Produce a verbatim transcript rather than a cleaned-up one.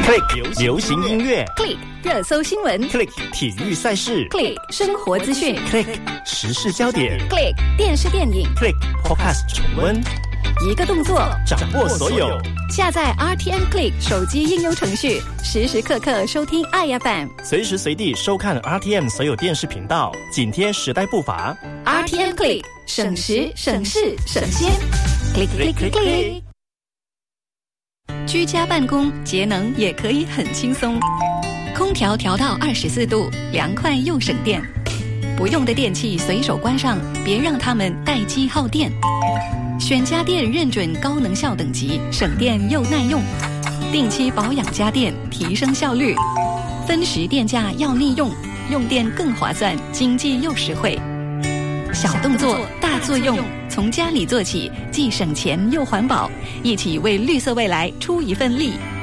Click 流行音乐 Click 热搜新闻 Click 体育赛事 Click 生活资讯 Click 时事焦点 Click 电视电影 Click Podcast 重温， 一个动作掌握所有。 下载 R T M Click 手机应用程序，时时刻刻收听 I F M， 随时随地收看 R T M 所有电视频道，紧贴时代步伐。 R T M Click 省时省事省先 Click Click Click Click。 居家办公节能也可以很轻松，空调调到二十四度，凉快又省电。不用的电器随手关上，别让它们待机耗电。选家电认准高能效等级，省电又耐用。定期保养家电，提升效率。分时电价要利用，用电更划算，经济又实惠。小动作大作用，从家里做起，既省钱又环保，一起为绿色未来出一份力。